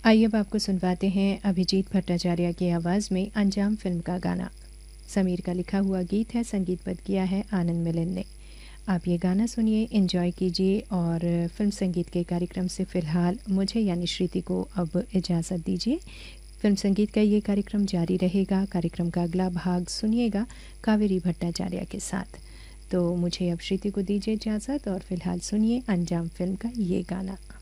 आइए अब आपको सुनवाते हैं अभिजीत भट्टाचार्य की आवाज़ में अंजाम फिल्म का गाना। समीर का लिखा हुआ गीत है, संगीतबद्ध किया है आनंद मिलिंद ने। आप ये गाना सुनिए, एंजॉय कीजिए और फिल्म संगीत के कार्यक्रम से फ़िलहाल मुझे यानी श्रुति को अब इजाज़त दीजिए। फिल्म संगीत का ये कार्यक्रम जारी रहेगा। कार्यक्रम का अगला भाग सुनिएगा कावेरी भट्टाचार्य के साथ। तो मुझे अब श्रुति को दीजिए इजाज़त और फ़िलहाल सुनिए अंजाम फिल्म का ये गाना।